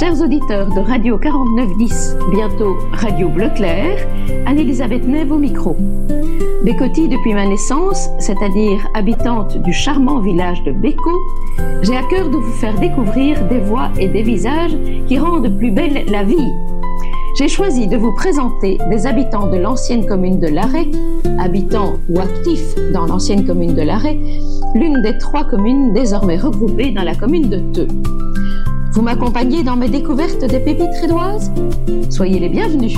Chers auditeurs de Radio 4910, bientôt Radio Bleu Clair, Anne-Elisabeth Neve au micro. Bécotie depuis ma naissance, c'est-à-dire habitante du charmant village de Béco, j'ai à cœur de vous faire découvrir des voix et des visages qui rendent plus belle la vie. J'ai choisi de vous présenter des habitants de l'ancienne commune de Larrey, habitants ou actifs dans l'ancienne commune de Larrey, l'une des 3 communes désormais regroupées dans la commune de Theux. Vous m'accompagnez dans mes découvertes des pépites rédoises ? Soyez les bienvenus.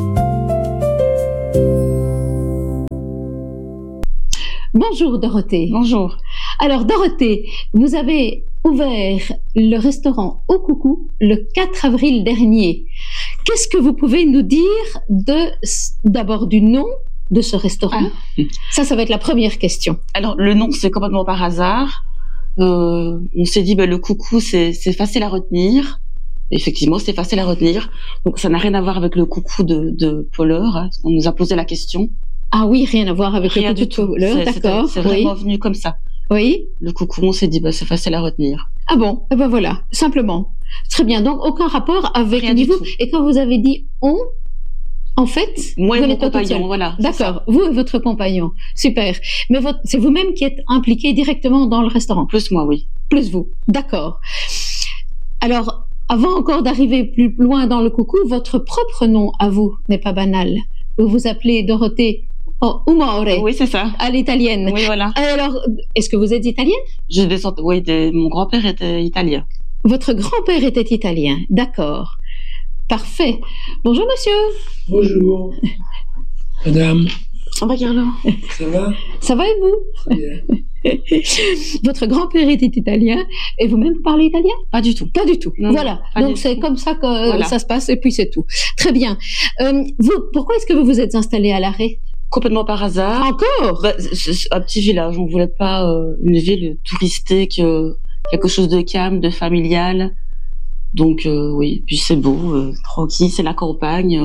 Bonjour Dorothée. Bonjour. Alors Dorothée, vous avez ouvert le restaurant Au Coucou le 4 avril dernier. Qu'est-ce que vous pouvez nous dire d'abord du nom de ce restaurant ? Ça va être la première question. Alors le nom, c'est complètement par hasard. On s'est dit, le coucou, c'est facile à retenir. Effectivement, c'est facile à retenir. Donc, ça n'a rien à voir avec le coucou de Pauleur. Hein. On nous a posé la question. Ah oui, rien à voir avec rien le coucou de Pauleur, d'accord. C'est vraiment venu comme ça. Oui. Le coucou, on s'est dit, c'est facile à retenir. Ah bon, et voilà, simplement. Très bien, donc aucun rapport avec rien vous. Du tout. Et quand vous avez dit on, en fait, moi et vous mon n'êtes pas toute seule. compagnon, voilà. D'accord, vous et votre compagnon, super. Mais c'est vous-même qui êtes impliqué directement dans le restaurant. Plus moi, oui. Plus vous, d'accord. Alors, avant encore d'arriver plus loin dans le coucou, votre propre nom à vous n'est pas banal. Vous vous appelez Dorothée Umore. Oui, c'est ça. À l'italienne. Oui, voilà. Alors, est-ce que vous êtes italienne ? Je descends, oui, mon grand-père était italien. Votre grand-père était italien, d'accord. Parfait. Bonjour monsieur. Bonjour. Madame. On va Carlo. Ça va ? Ça va et vous ? Très bien. Votre grand-père était italien et vous-même vous parlez italien ? Pas du tout. Pas du tout. Non, voilà. Donc c'est comme ça que voilà. Ça se passe et puis c'est tout. Très bien. Pourquoi est-ce que vous vous êtes installé à Larrey ? Complètement par hasard. Encore ? C'est un petit village. On voulait pas une ville touristique, quelque chose de calme, de familial. Donc oui, puis c'est beau, tranquille, c'est la campagne.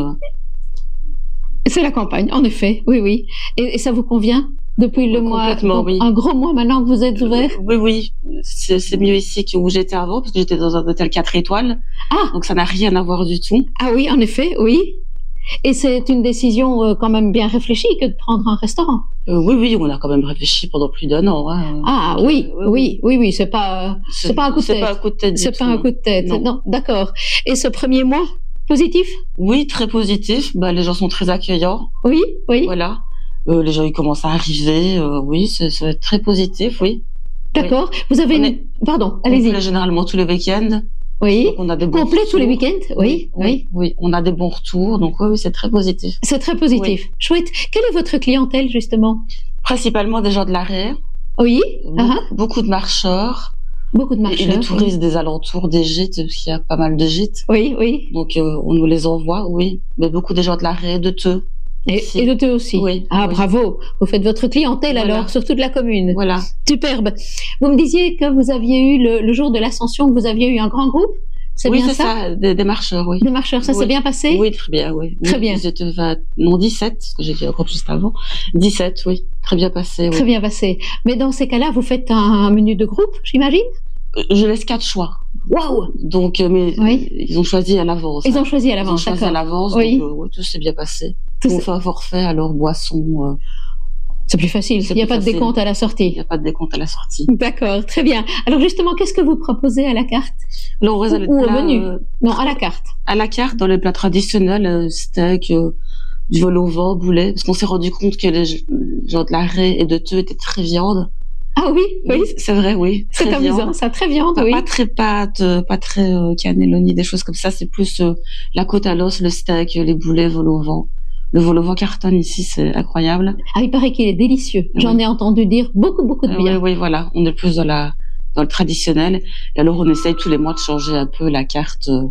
C'est la campagne, en effet, oui. Et ça vous convient depuis le mois ? Complètement, oui. Un gros mois maintenant que vous êtes ouvert ? Oui. C'est mieux ici que où j'étais avant, parce que j'étais dans un hôtel 4 étoiles. Ah ! Donc ça n'a rien à voir du tout. Ah oui, en effet, oui. Et c'est une décision quand même bien réfléchie que de prendre un restaurant. Oui, on a quand même réfléchi pendant plus d'1 an. Hein. Ah oui, c'est pas un coup de tête. C'est pas un coup de tête. C'est pas un coup de tête. Non. Non, d'accord. Et ce premier mois, positif ? Oui, très positif. Les gens sont très accueillants. Oui. Voilà. Les gens ils commencent à arriver. Oui, c'est très positif, oui. D'accord. Oui. Vous avez Pardon, allez-y. On fait généralement tous les week-ends. Oui. Donc on a des bons complet retours. tous les week-ends. Oui. On a des bons retours. Donc oui, c'est très positif. C'est très positif. Oui. Chouette. Quelle est votre clientèle justement ? Principalement des gens de Larrey. Oui. Beaucoup de marcheurs. Beaucoup de marcheurs. Et des touristes des alentours des gîtes, parce qu'il y a pas mal de gîtes. Oui. Donc on nous les envoie, oui. Mais beaucoup des gens de Larrey, de Theux. Et de Theux aussi. Oui. Ah, oui. Bravo. Vous faites votre clientèle Voilà. alors, sur toute la commune. Voilà. Superbe. Vous me disiez que vous aviez eu, le jour de l'Ascension, que vous aviez eu un grand groupe. C'est oui, bien c'est ça, des marcheurs, oui. Des marcheurs, ça s'est bien passé ? Oui, très bien, oui. Très bien. Ils étaient 17, parce que j'ai dit un groupe juste avant. 17, oui. Très bien passé, oui. Très bien passé. Mais dans ces cas-là, vous faites un menu de groupe, j'imagine ? Je laisse 4 choix. Waouh ! Donc, ils ont choisi à l'avance. Ils ont choisi à l'avance, Ils ont choisi à l'avance, oui. Donc tout s'est bien passé. Tout on fait un forfait, alors boisson. C'est plus facile, il n'y a pas de décompte à la sortie. Il n'y a pas de décompte à la sortie. D'accord, très bien. Alors justement, qu'est-ce que vous proposez à la carte ? Là, on réserve Ou au menu ? Non, à la carte. À la carte, dans les plats traditionnels, steak, du vol au vent, boulet, parce qu'on s'est rendu compte que les gens de Larrey et de Theux étaient très viande. Ah oui. C'est vrai, oui. C'est amusant, ça, très viande, oui. Pas très pâte, pas très cannelloni, des choses comme ça. C'est plus la côte à l'os, le steak, les boulets, vol au vent. Le vol au vent cartonne ici, c'est incroyable. Ah, il paraît qu'il est délicieux. J'en ai entendu dire beaucoup de bien. Oui, voilà. On est plus dans le traditionnel. Et alors, on essaye tous les mois de changer un peu la carte, de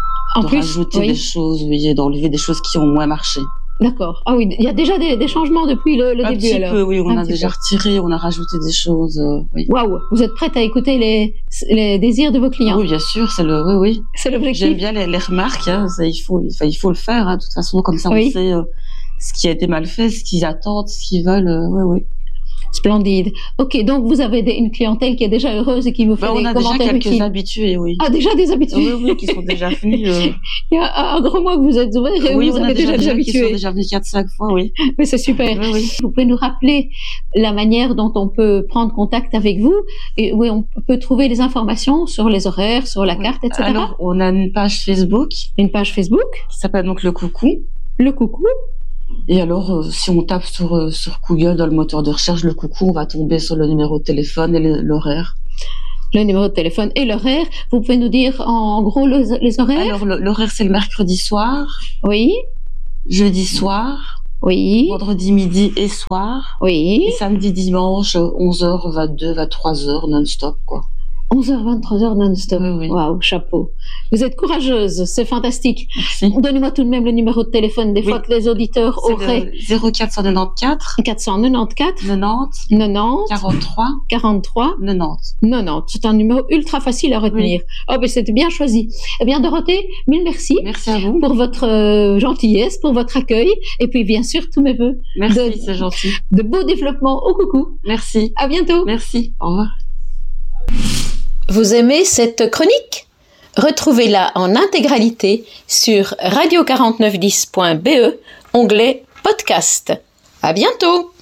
rajouter des choses, et d'enlever des choses qui ont moins marché. D'accord. Ah oui, il y a déjà des changements depuis le début, alors. Un petit peu, oui. On a déjà retiré, on a rajouté des choses, oui. Waouh. Vous êtes prête à écouter les désirs de vos clients? Oui, bien sûr, c'est l'objectif. J'aime bien les remarques, hein. Il faut le faire, hein. De toute façon, comme ça, on sait, ce qui a été mal fait, ce qu'ils attendent, ce qu'ils veulent, oui. Splendide. Ok, donc vous avez une clientèle qui est déjà heureuse et qui vous fait des commentaires utiles. On a déjà quelques habitués, oui. Ah, déjà des habitués. Oui, qui sont déjà venus. Il y a un gros mois que vous êtes ouvert et oui, vous avez déjà des habitués. Qui sont déjà venus 4-5 fois, oui. Mais c'est super. Oui. Vous pouvez nous rappeler la manière dont on peut prendre contact avec vous et où on peut trouver les informations sur les horaires, sur la carte, etc. Alors, on a une page Facebook. Une page Facebook. Qui s'appelle donc Le Coucou. Le Coucou. Et alors, si on tape sur Google dans le moteur de recherche Le Coucou, on va tomber sur le numéro de téléphone et l'horaire. Le numéro de téléphone et l'horaire. Vous pouvez nous dire en gros les horaires? Alors, l'horaire, c'est le mercredi soir. Oui. Jeudi soir. Oui. Vendredi midi et soir. Oui. Et samedi, dimanche, 11h, 22, 23h, non-stop, quoi. 11h, 23h non-stop. Oui. Waouh, chapeau. Vous êtes courageuse, c'est fantastique. Merci. Donnez-moi tout de même le numéro de téléphone des fois que les auditeurs auraient. 0494 494 90 90 43 43 90. 90. C'est un numéro ultra facile à retenir. Oh, ben c'était bien choisi. Eh bien, Dorothée, mille merci. Merci à vous. Pour votre gentillesse, pour votre accueil. Et puis, bien sûr, tous mes vœux. Merci, c'est gentil. De beaux développements au Coucou. Merci. À bientôt. Merci. Au revoir. Vous aimez cette chronique? Retrouvez-la en intégralité sur radio4910.be, onglet podcast. À bientôt!